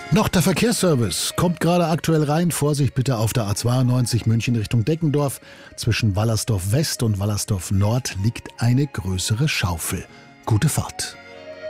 Noch der Verkehrsservice kommt gerade aktuell rein. Vorsicht bitte auf der A92 München Richtung Deckendorf. Zwischen Wallersdorf West und Wallersdorf Nord liegt eine größere Schaufel. Gute Fahrt.